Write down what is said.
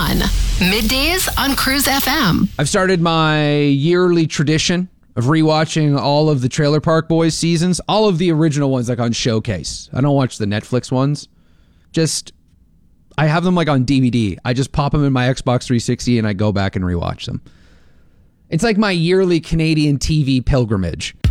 on. Middays on Cruise FM. I've started my yearly tradition of rewatching all of the Trailer Park Boys seasons, all of the original ones, like on Showcase. I don't watch the Netflix ones. I have them like on DVD. I just pop them in my Xbox 360 and I go back and rewatch them. It's like my yearly Canadian TV pilgrimage.